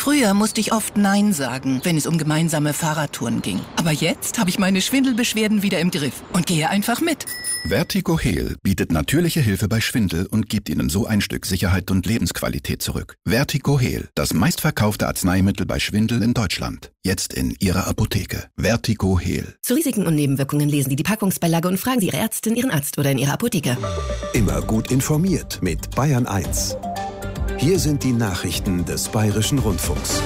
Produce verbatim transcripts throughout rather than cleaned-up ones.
Früher musste ich oft Nein sagen, wenn es um gemeinsame Fahrradtouren ging. Aber jetzt habe ich meine Schwindelbeschwerden wieder im Griff und gehe einfach mit. Vertigo-Heal bietet natürliche Hilfe bei Schwindel und gibt Ihnen so ein Stück Sicherheit und Lebensqualität zurück. Vertigo-Heal, das meistverkaufte Arzneimittel bei Schwindel in Deutschland. Jetzt in Ihrer Apotheke. Vertigo-Heal. Zu Risiken und Nebenwirkungen lesen Sie die Packungsbeilage und fragen Sie Ihre Ärztin, Ihren Arzt oder in Ihrer Apotheke. Immer gut informiert mit Bayern eins. Hier sind die Nachrichten des Bayerischen Rundfunks.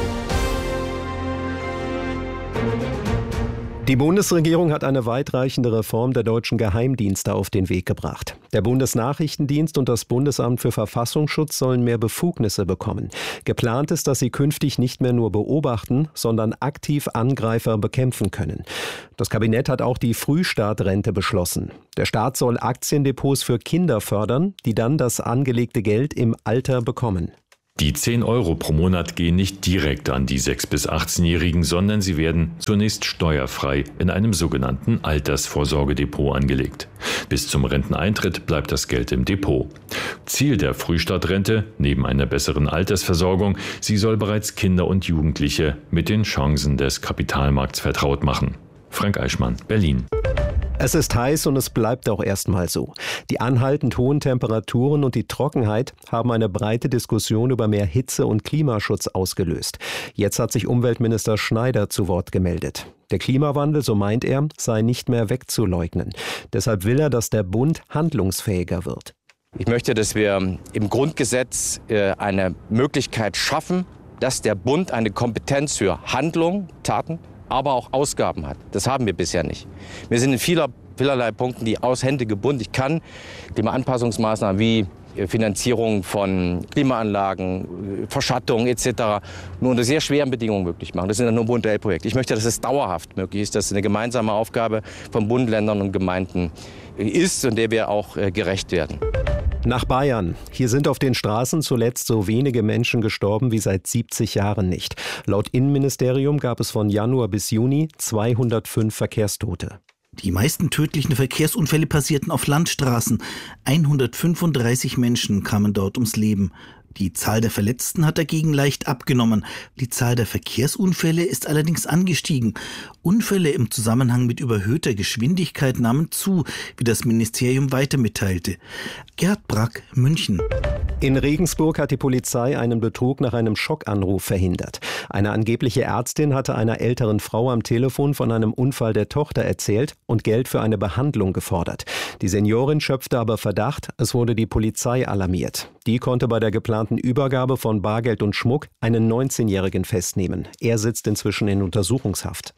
Die Bundesregierung hat eine weitreichende Reform der deutschen Geheimdienste auf den Weg gebracht. Der Bundesnachrichtendienst und das Bundesamt für Verfassungsschutz sollen mehr Befugnisse bekommen. Geplant ist, dass sie künftig nicht mehr nur beobachten, sondern aktiv Angreifer bekämpfen können. Das Kabinett hat auch die Frühstartrente beschlossen. Der Staat soll Aktiendepots für Kinder fördern, die dann das angelegte Geld im Alter bekommen. Die zehn Euro pro Monat gehen nicht direkt an die sechs- bis achtzehnjährigen, sondern sie werden zunächst steuerfrei in einem sogenannten Altersvorsorgedepot angelegt. Bis zum Renteneintritt bleibt das Geld im Depot. Ziel der Frühstartrente, neben einer besseren Altersversorgung, sie soll bereits Kinder und Jugendliche mit den Chancen des Kapitalmarkts vertraut machen. Frank Eichmann, Berlin. Es ist heiß und es bleibt auch erstmal so. Die anhaltend hohen Temperaturen und die Trockenheit haben eine breite Diskussion über mehr Hitze- und Klimaschutz ausgelöst. Jetzt hat sich Umweltminister Schneider zu Wort gemeldet. Der Klimawandel, so meint er, sei nicht mehr wegzuleugnen. Deshalb will er, dass der Bund handlungsfähiger wird. Ich möchte, dass wir im Grundgesetz eine Möglichkeit schaffen, dass der Bund eine Kompetenz für Handlung, Taten, aber auch Ausgaben hat. Das haben wir bisher nicht. Wir sind in vieler, vielerlei Punkten die Aushände gebunden. Ich kann Klimaanpassungsmaßnahmen wie Finanzierung von Klimaanlagen, Verschattung et cetera nur unter sehr schweren Bedingungen möglich machen. Das sind dann nur Modellprojekte. Ich möchte, dass es dauerhaft möglich ist, dass es eine gemeinsame Aufgabe von Bund, Ländern und Gemeinden ist und der wir auch gerecht werden. Nach Bayern. Hier sind auf den Straßen zuletzt so wenige Menschen gestorben wie seit siebzig Jahren nicht. Laut Innenministerium gab es von Januar bis Juni zweihundertfünf Verkehrstote. Die meisten tödlichen Verkehrsunfälle passierten auf Landstraßen. hundertfünfunddreißig Menschen kamen dort ums Leben. Die Zahl der Verletzten hat dagegen leicht abgenommen. Die Zahl der Verkehrsunfälle ist allerdings angestiegen. Unfälle im Zusammenhang mit überhöhter Geschwindigkeit nahmen zu, wie das Ministerium weiter mitteilte. Gerd Brack, München. In Regensburg hat die Polizei einen Betrug nach einem Schockanruf verhindert. Eine angebliche Ärztin hatte einer älteren Frau am Telefon von einem Unfall der Tochter erzählt und Geld für eine Behandlung gefordert. Die Seniorin schöpfte aber Verdacht, es wurde die Polizei alarmiert. Die konnte bei der geplanten Übergabe von Bargeld und Schmuck einen neunzehnjährigen festnehmen. Er sitzt inzwischen in Untersuchungshaft.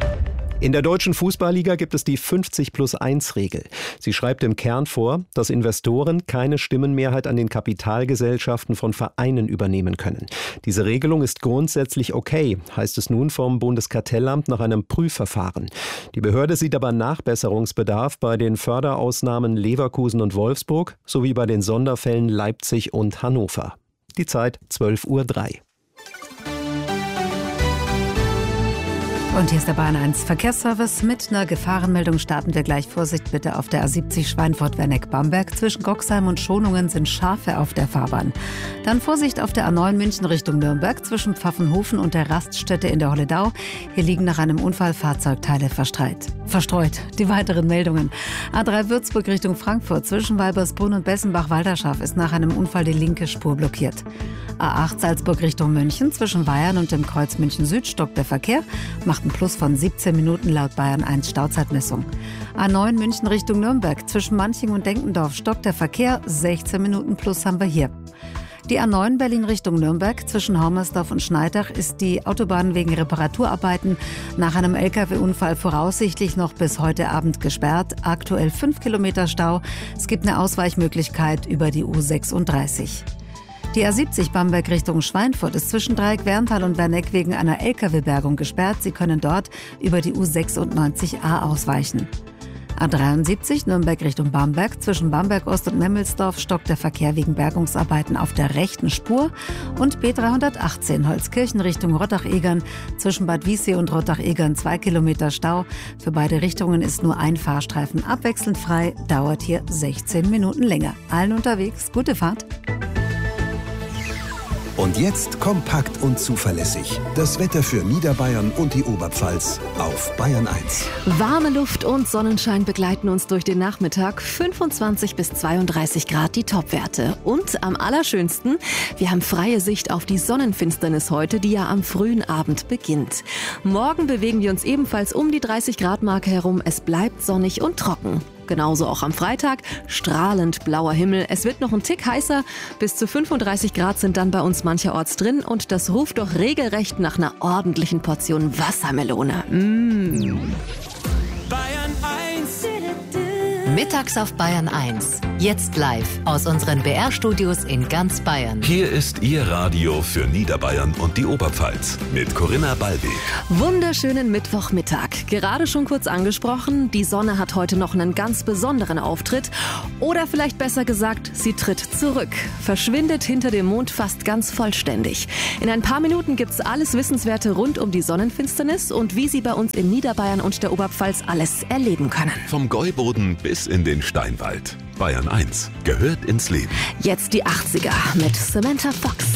In der deutschen Fußballliga gibt es die fünfzig plus eins Regel. Sie schreibt im Kern vor, dass Investoren keine Stimmenmehrheit an den Kapitalgesellschaften von Vereinen übernehmen können. Diese Regelung ist grundsätzlich okay, heißt es nun vom Bundeskartellamt nach einem Prüfverfahren. Die Behörde sieht aber Nachbesserungsbedarf bei den Förderausnahmen Leverkusen und Wolfsburg sowie bei den Sonderfällen Leipzig und Hannover. Die Zeit zwölf Uhr drei. Und hier ist der Bayern eins Verkehrsservice. Mit einer Gefahrenmeldung starten wir gleich. Vorsicht bitte auf der A siebzig Schweinfurt-Werneck-Bamberg. Zwischen Goxheim und Schonungen sind Schafe auf der Fahrbahn. Dann Vorsicht auf der A neun München Richtung Nürnberg. Zwischen Pfaffenhofen und der Raststätte in der Holledau. Hier liegen nach einem Unfall Fahrzeugteile verstreit. verstreut. Die weiteren Meldungen. A drei Würzburg Richtung Frankfurt. Zwischen Walbersbrunn und Bessenbach-Walderschaft ist nach einem Unfall die linke Spur blockiert. A acht Salzburg Richtung München. Zwischen Weyern und dem Kreuz München Süd stockt der Verkehr. Macht ein Plus von siebzehn Minuten laut Bayern eins Stauzeitmessung. A neun München Richtung Nürnberg. Zwischen Manching und Denkendorf stockt der Verkehr. sechzehn Minuten plus haben wir hier. Die A neun Berlin Richtung Nürnberg. Zwischen Hormersdorf und Schneidach ist die Autobahn wegen Reparaturarbeiten nach einem L K W-Unfall voraussichtlich noch bis heute Abend gesperrt. Aktuell fünf Kilometer Stau. Es gibt eine Ausweichmöglichkeit über die U sechsunddreißig. Die A siebzig Bamberg Richtung Schweinfurt ist zwischen Dreieck-Werntal und Werneck wegen einer L K W-Bergung gesperrt. Sie können dort über die U sechsundneunzig A ausweichen. A dreiundsiebzig Nürnberg Richtung Bamberg. Zwischen Bamberg Ost und Memmelsdorf stockt der Verkehr wegen Bergungsarbeiten auf der rechten Spur. Und B dreihundertachtzehn Holzkirchen Richtung Rottach-Egern. Zwischen Bad Wiessee und Rottach-Egern zwei Kilometer Stau. Für beide Richtungen ist nur ein Fahrstreifen abwechselnd frei. Dauert hier sechzehn Minuten länger. Allen unterwegs, gute Fahrt. Und jetzt kompakt und zuverlässig. Das Wetter für Niederbayern und die Oberpfalz auf Bayern eins. Warme Luft und Sonnenschein begleiten uns durch den Nachmittag. fünfundzwanzig bis zweiunddreißig Grad die Topwerte. Und am allerschönsten, wir haben freie Sicht auf die Sonnenfinsternis heute, die ja am frühen Abend beginnt. Morgen bewegen wir uns ebenfalls um die dreißig Grad Marke herum. Es bleibt sonnig und trocken. Genauso auch am Freitag, strahlend blauer Himmel. Es wird noch ein Tick heißer, bis zu fünfunddreißig Grad sind dann bei uns mancherorts drin und das ruft doch regelrecht nach einer ordentlichen Portion Wassermelone. Mmh. Bayern eins. Mittags auf Bayern eins. Jetzt live aus unseren B R-Studios in ganz Bayern. Hier ist Ihr Radio für Niederbayern und die Oberpfalz mit Corinna Ballweg. Wunderschönen Mittwochmittag. Gerade schon kurz angesprochen, die Sonne hat heute noch einen ganz besonderen Auftritt. Oder vielleicht besser gesagt, sie tritt zurück. Verschwindet hinter dem Mond fast ganz vollständig. In ein paar Minuten gibt's alles Wissenswerte rund um die Sonnenfinsternis und wie Sie bei uns in Niederbayern und der Oberpfalz alles erleben können. Vom Gäuboden bis in den Steinwald. Bayern eins gehört ins Leben. Jetzt die achtziger mit Samantha Fox.